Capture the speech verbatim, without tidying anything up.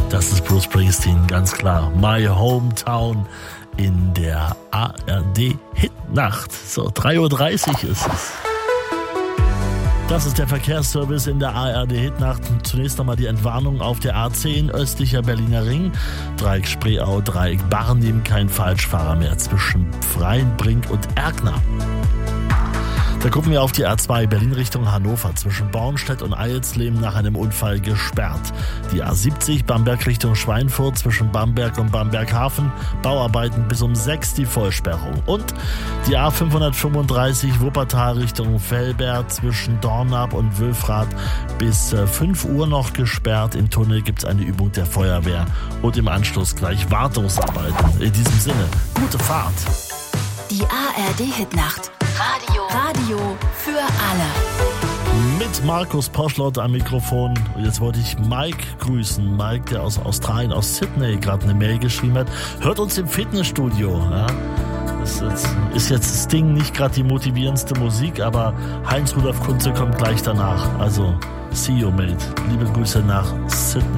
Das ist Bruce Springsteen, ganz klar. My Hometown in der A R D-Hitnacht. So, drei Uhr dreißig ist es. Das ist der Verkehrsservice in der A R D-Hitnacht. Zunächst nochmal die Entwarnung auf der A zehn, östlicher Berliner Ring. Dreieck Spreeau, Dreieck Barnim, kein Falschfahrer mehr zwischen Freienbrink und Erkner. Da gucken wir auf die A zwei, Berlin Richtung Hannover, zwischen Bornstedt und Eilsleben nach einem Unfall gesperrt. Die A siebzig, Bamberg Richtung Schweinfurt, zwischen Bamberg und Bamberghafen, Bauarbeiten bis um sechs die Vollsperrung. Und die A fünfhundertfünfunddreißig, Wuppertal Richtung Velbert, zwischen Dornap und Wülfrath bis fünf Uhr noch gesperrt. Im Tunnel gibt es eine Übung der Feuerwehr und im Anschluss gleich Wartungsarbeiten. In diesem Sinne, gute Fahrt. Die A R D-Hitnacht. Radio. Radio für alle. Mit Markus Poschlott am Mikrofon. Und jetzt wollte ich Mike grüßen. Mike, der aus Australien, aus Sydney, gerade eine Mail geschrieben hat. Hört uns im Fitnessstudio. Ja? Das ist jetzt das Ding, nicht gerade die motivierendste Musik, aber Heinz-Rudolf Kunze kommt gleich danach. Also, see you, mate. Liebe Grüße nach Sydney.